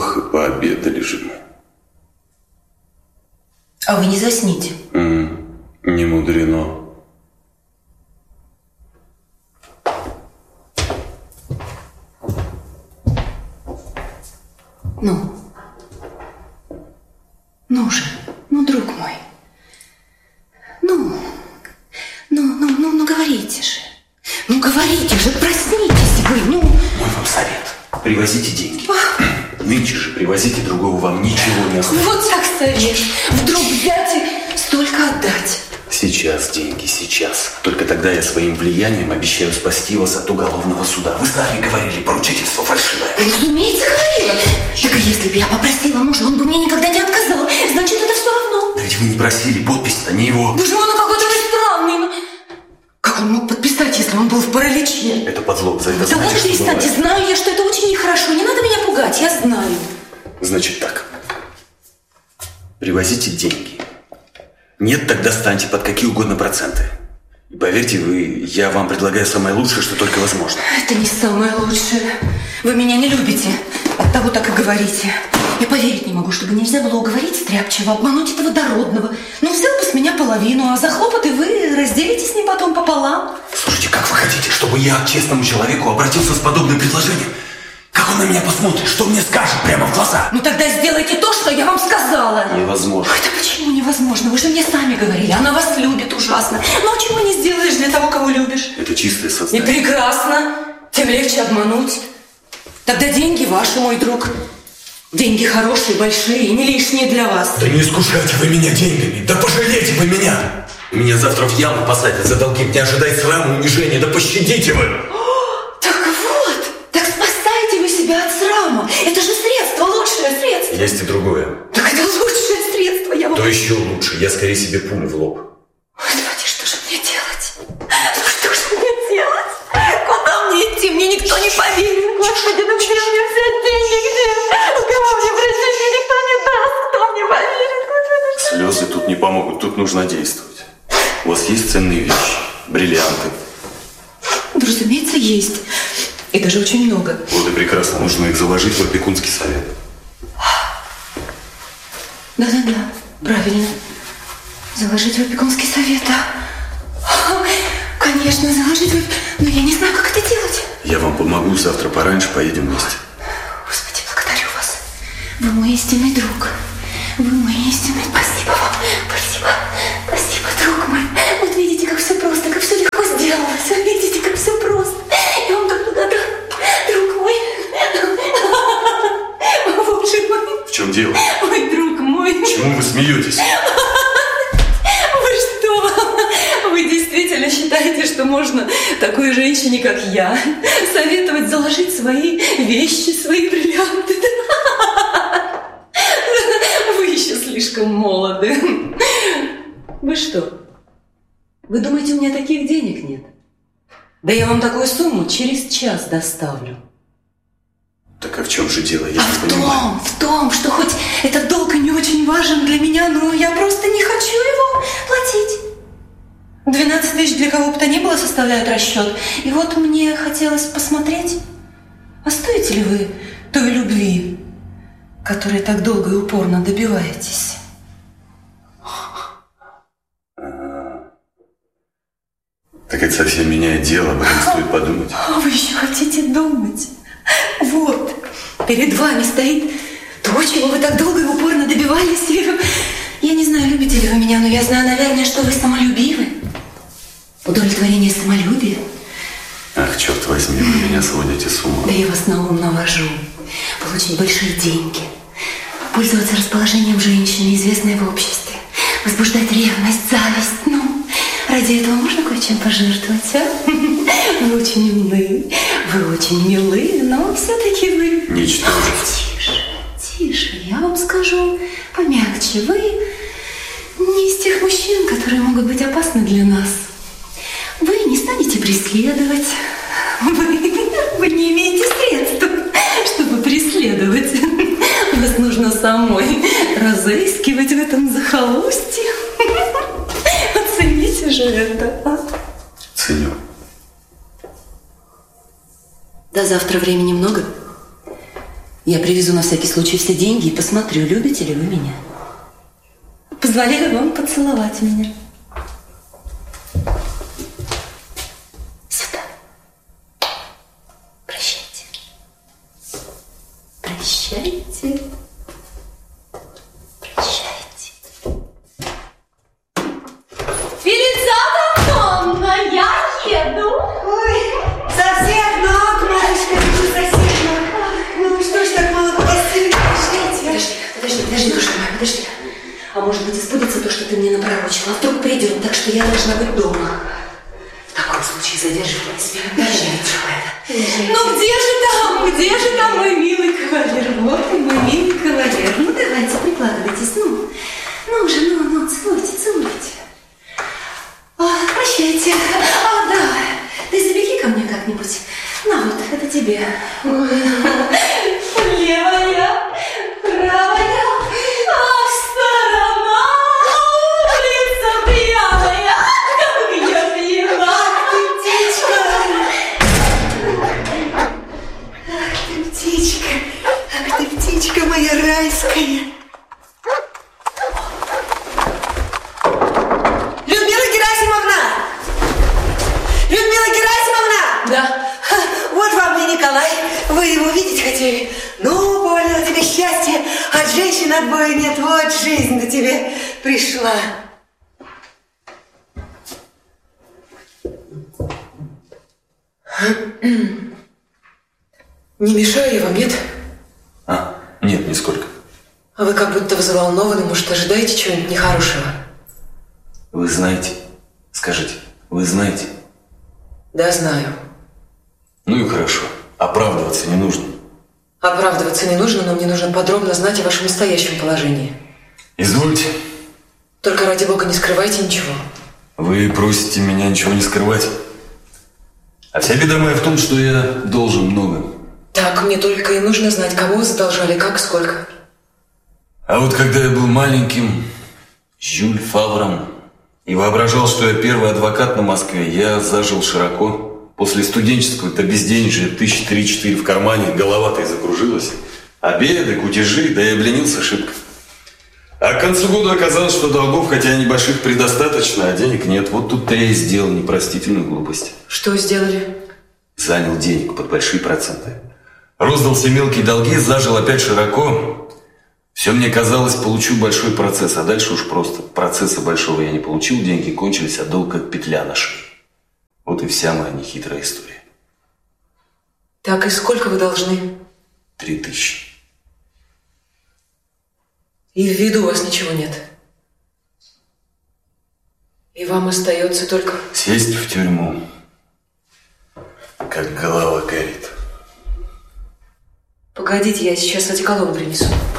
Ох, и пообедали же мы. А вы не засните. Не мудрено. Ну же, друг мой. Ну, говорите же. Ну, говорите же, проснитесь вы, ну. Мой вам совет. Привозите деньги. Нынче же привозите, другого вам ничего не осталось. Вот так совет. Вдруг взять и столько отдать. Сейчас деньги, сейчас. Только тогда я своим влиянием обещаю спасти вас от уголовного суда. Вы сами говорили, поручительство фальшивое. Разумеется, говорила. Так если бы я попросила мужа, он бы мне никогда не отказал. Значит, это все равно. Да ведь вы не просили, подпись-то не его. Боже мой, какой-то вы странный. Как он мог подписать, если он был в параличе? Это подлог, за это да знаете, ладно, перестаньте, знаю я, что это очень нехорошо. Не надо меня пугать, я знаю. Значит так. Привозите деньги. Нет, тогда станьте под какие угодно проценты. И поверьте, я вам предлагаю самое лучшее, что только возможно. Это не самое лучшее. Вы меня не любите. Оттого так и говорите. Я поверить не могу, чтобы нельзя было уговорить стряпчего, обмануть этого дородного. Ну, взял бы с меня половину, а за хлопоты вы разделите с ним потом пополам. Слушайте, как вы хотите, чтобы я к честному человеку обратился с подобным предложением? Как он на меня посмотрит? Что мне скажет прямо в глаза? Ну, тогда сделайте то, что я вам сказала. Невозможно. Это почему невозможно? Вы же мне сами говорили. Она вас любит ужасно. Ну, а чего не сделаешь для того, кого любишь? Это чистое сознание. И прекрасно. Тем легче обмануть. Тогда деньги ваши, мой друг. Деньги хорошие, большие и не лишние для вас. Да не искушайте вы меня деньгами. Да пожалейте вы меня. Меня завтра в яму посадят за долги. Меня ожидает срам и унижение. Да пощадите вы. От срама. Это же средство, лучшее средство. Есть и другое. Так это лучшее средство, я вам... То еще лучше. Я скорее себе пулю в лоб. Господи, что же мне делать? Ну что же мне делать? Куда мне идти? Мне никто не поверит. Господи, ну где мне взять деньги? Где? У кого мне просить? Мне никто не даст. Кто мне поверит? Слезы тут не помогут. Тут нужно действовать. У вас есть ценные вещи? Бриллианты? Да, разумеется, есть. И даже очень много. Вот и прекрасно. Нужно их заложить в опекунский совет. Да, правильно. Заложить в опекунский совет, да. Конечно, заложить в... Но я не знаю, как это делать. Я вам помогу. Завтра пораньше поедем вместе. Господи, благодарю вас. Вы мой истинный друг. Вы мой истинный... Спасибо вам. Спасибо, друг мой. Вот видите, как все просто, как все легко сделалось. Видите, как все просто. Я вам так благодарна, друг мой. Боже мой. В чем дело? Ой, друг мой. Чему вы смеетесь? Вы что? Вы действительно считаете, что можно такой женщине, как я, советовать заложить свои вещи, свои бриллианты? Вы еще слишком молоды. Вы что? Вы думаете, у меня таких денег нет? Да я вам такую сумму через час доставлю. Так а в чем же дело, я не понимаю. В том, что хоть этот долг и не очень важен для меня, но я просто не хочу его платить. 12 тысяч для кого бы то ни было составляют расчет. И вот мне хотелось посмотреть, а стоите ли вы той любви, которой так долго и упорно добиваетесь? Так это совсем меняет дело, об этом стоит подумать. А вы еще хотите думать? Вот, перед вами стоит то, чего вы так долго и упорно добивались. Я не знаю, любите ли вы меня, но я знаю, наверное, что вы самолюбивы. Удовлетворение самолюбия. Ах, черт возьми, вы меня сводите с ума. Да я вас на ум навожу. Получить большие деньги, пользоваться расположением женщины, известной в обществе, возбуждать ревность, зависть. Ну, ради этого можно кое-чем пожертвовать, а? Вы очень умны, вы очень милы, но все-таки вы... Ничтожество. Тише, я вам скажу помягче. Вы не из тех мужчин, которые могут быть опасны для нас. Вы не станете преследовать. Вы не имеете средств, чтобы преследовать. Вас нужно самой разыскивать в этом захолустье. Оцените же это, а? Ценю. До завтра времени много? Я привезу на всякий случай все деньги и посмотрю, любите ли вы меня. Позволяю вам поцеловать меня. Сюда. Прощайте. Прощайте. Прощайте. Фелицата Антоновна, я еду. Ой, со всех ног, матушка, со всех ног. Ну что ж так мало постели? Подожди, душка моя, подожди. А может быть, сбудется то, что ты мне напророчила, а вдруг придет, так что я должна быть дома. В таком случае задерживайтесь. Ну где же там мой милый кавалер? Вот и мой милый кавалер. Ну давайте, прикладывайтесь, ну уже, целуйте. Прощайте. Да, ты забеги ко мне как-нибудь. На вот, это тебе. Левая, правая. Сторона, улица пьяная, как я пьяна. Ах ты, птичка моя райская. Людмила Герасимовна! Да. Вот вам и Николай. Вы его видеть хотели? Ну, понял, тебе счастье. От женщин отбоя нет. Вот жизнь-то тебе пришла. Не мешаю я вам, нет? Нет, нисколько. А вы как будто взволнованы, может, ожидаете чего-нибудь нехорошего? Вы знаете? Скажите, вы знаете? Да, знаю. Ну и хорошо. Оправдываться не нужно. Оправдываться не нужно, но мне нужно подробно знать о вашем настоящем положении. Извольте. Только ради бога не скрывайте ничего. Вы просите меня ничего не скрывать. А вся беда моя в том, что я должен много. Так, мне только и нужно знать, кому вы задолжали, как, сколько. А вот когда я был маленьким, Жюль Фавром, и воображал, что я первый адвокат на Москве, я зажил широко. После студенческого-то безденежья 3-4 в кармане, голова-то и закружилась. Обеды, кутежи, да и обленился шибко. А к концу года оказалось, что долгов, хотя небольших, предостаточно, а денег нет. Вот тут-то я и сделал непростительную глупость. Что сделали? Занял денег под большие проценты. Роздал все мелкие долги, зажил опять широко. Все мне казалось, получу большой процесс, а дальше уж просто. Процесса большого я не получил, деньги кончились, а долг как петля на шее. Вот и вся моя нехитрая история. Так, и сколько вы должны? 3000. И в виду у вас ничего нет? И вам остается только... Сесть в тюрьму, как голова горит. Погодите, я сейчас одеколон принесу.